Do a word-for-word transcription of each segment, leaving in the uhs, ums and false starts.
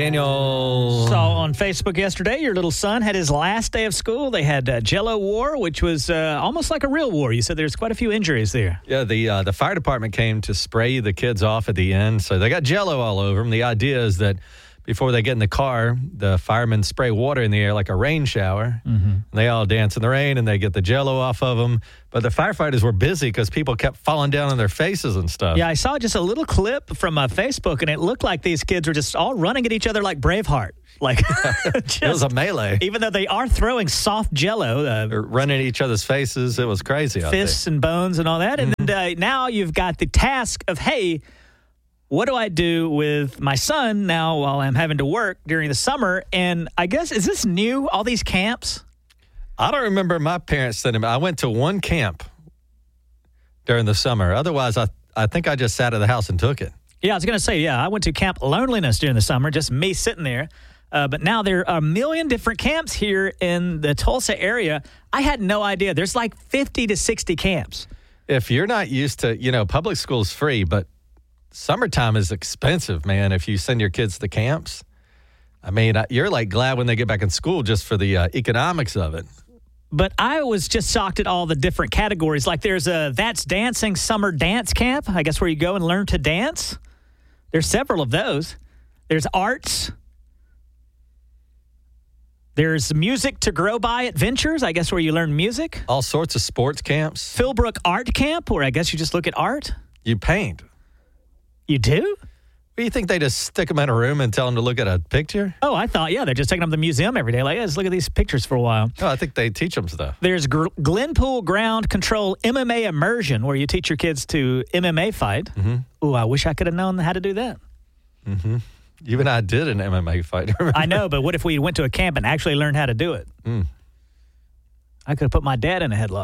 Daniel. Saw on Facebook yesterday your little son had his last day of school. They had uh, Jello War, which was uh, almost like a real war. You said there's quite a few injuries there. Yeah, the uh, the fire department came to spray the kids off at the end, so they got Jello all over them. The idea is that before they get in the car, the firemen spray water in the air like a rain shower. Mm-hmm. And they all dance in the rain, and they get the Jello off of them. But the firefighters were busy because people kept falling down on their faces and stuff. Yeah, I saw just a little clip from uh, Facebook, and it looked like these kids were just all running at each other like Braveheart. Like just, it was a melee. Even though they are throwing soft Jello. Uh, They're running at each other's faces. It was crazy. Fists and bones and all that. Mm-hmm. And then, uh, now you've got the task of, hey, what do I do with my son now while I'm having to work during the summer? And I guess, is this new, all these camps? I don't remember my parents sending me. I went to one camp during the summer. Otherwise, I, I think I just sat at the house and took it. Yeah, I was going to say, yeah, I went to Camp Loneliness during the summer, just me sitting there. Uh, but now there are a million different camps here in the Tulsa area. I had no idea. There's like fifty to sixty camps. If you're not used to, you know, public school's free, but summertime is expensive, man, if you send your kids to camps. I mean, you're like glad when they get back in school just for the uh, economics of it. But I was just shocked at all the different categories. Like there's a That's Dancing Summer Dance Camp, I guess, where you go and learn to dance. There's several of those. There's arts. There's Music to Grow By Adventures, I guess, where you learn music. All sorts of sports camps. Philbrook Art Camp, where I guess you just look at art. You paint. You do? What, you think they just stick them in a room and tell them to look at a picture? Oh, I thought, yeah, they're just taking them to the museum every day. Like, yeah, let's look at these pictures for a while. Oh, I think they teach them stuff. There's G- Glenpool Ground Control M M A Immersion, where you teach your kids to M M A fight. Mm-hmm. Oh, I wish I could have known how to do that. Mm-hmm. You and I did an M M A fight. I know, but what if we went to a camp and actually learned how to do it? Mm. I could have put my dad in a headlock.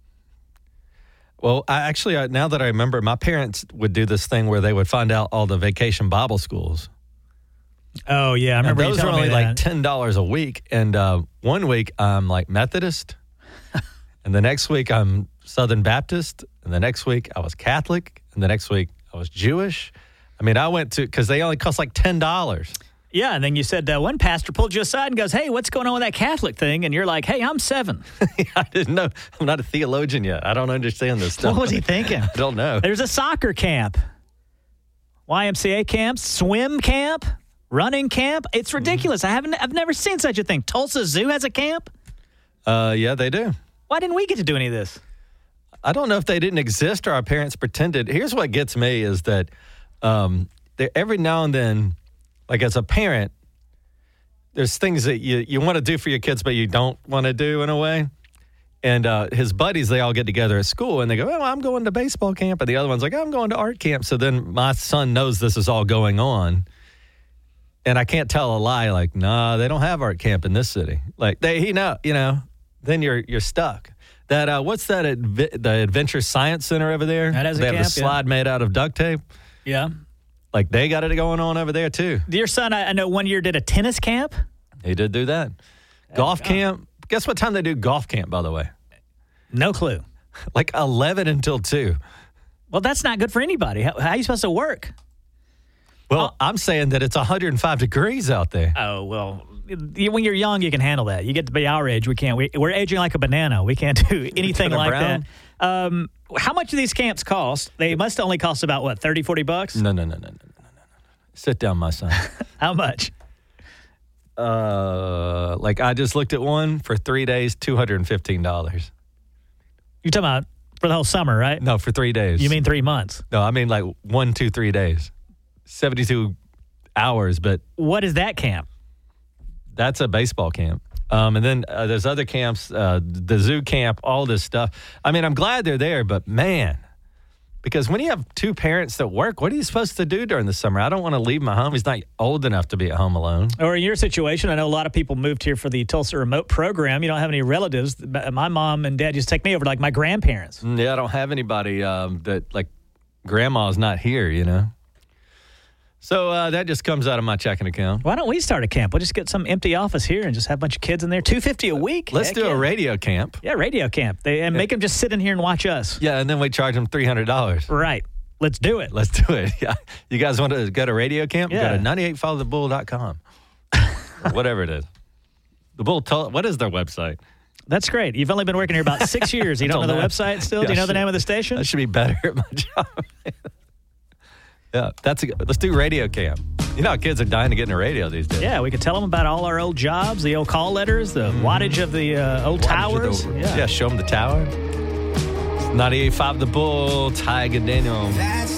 Well, I actually, now that I remember, my parents would do this thing where they would find out all the vacation Bible schools. Oh, yeah. I remember and those you were telling only me like that. ten dollars a week. And uh, one week I'm like Methodist. And the next week I'm Southern Baptist. And the next week I was Catholic. And the next week I was Jewish. I mean, I went to, because they only cost like ten dollars. Yeah, and then you said uh, one pastor pulled you aside and goes, hey, what's going on with that Catholic thing? And you're like, hey, I'm seven. I didn't know. I'm not a theologian yet. I don't understand this stuff. What was he thinking? I don't know. There's a soccer camp, Y M C A camp, swim camp, running camp. It's ridiculous. Mm. I haven't, I've never seen such a thing. Tulsa Zoo has a camp? Uh, yeah, they do. Why didn't we get to do any of this? I don't know if they didn't exist or our parents pretended. Here's what gets me is that um, every now and then, like as a parent, there's things that you, you want to do for your kids, but you don't want to do in a way. And uh, his buddies, they all get together at school and they go, oh, I'm going to baseball camp. And the other one's like, I'm going to art camp. So then my son knows this is all going on. And I can't tell a lie like, nah, they don't have art camp in this city. Like they, he know, you know, then you're you're stuck. That uh, what's that? Adve- the Adventure Science Center over there? That has a they camp, have a slide yeah. made out of duct tape. Yeah. Like, they got it going on over there, too. Your son, I, I know, one year did a tennis camp. He did do that. That's golf God. camp. Guess what time they do golf camp, by the way? No clue. Like eleven until two. Well, that's not good for anybody. How, how are you supposed to work? Well, oh. I'm saying that it's one hundred five degrees out there. Oh, well, when you're young, you can handle that. You get to be our age, we can't. We, we're aging like a banana. We can't do anything like brown. that. Um, how much do these camps cost? They must only cost about, what, thirty, forty bucks? No, no, no, no, no, no, no, no. Sit down, my son. How much? Uh, like, I just looked at one for three days, two hundred fifteen dollars. You're talking about for the whole summer, right? No, for three days. You mean three months? No, I mean like one, two, three days. seventy-two hours, but... What is that camp? That's a baseball camp. Um, and then uh, there's other camps, uh, the zoo camp, all this stuff. I mean, I'm glad they're there, but man, because when you have two parents that work, what are you supposed to do during the summer? I don't want to leave my home. He's not old enough to be at home alone. Or in your situation, I know a lot of people moved here for the Tulsa Remote program. You don't have any relatives. My mom and dad just take me over, like my grandparents. Yeah, I don't have anybody um, that, like, grandma's not here, you know? So uh, that just comes out of my checking account. Why don't we start a camp? We'll just get some empty office here and just have a bunch of kids in there. two hundred fifty dollars a week. Let's Heck do yeah. a radio camp. Yeah, radio camp. They, and make them just sit in here and watch us. Yeah, and then we charge them three hundred dollars. Right. Let's do it. Let's do it. Yeah. You guys want to go to radio camp? Yeah. Go to ninety-eight follow the bull dot com. Whatever it is. The Bull, told, what is their website? That's great. You've only been working here about six years. You don't know the know. website still? Yeah, Do you know I the should- name of the station? I should be better at my job. Yeah, that's a, let's do radio camp. You know how kids are dying to get into radio these days. Yeah, we could tell them about all our old jobs, the old call letters, the wattage of the uh, old Wattage towers. of the- yeah. yeah, show them the tower. ninety-eight point five The Bull, Ty and Daniel.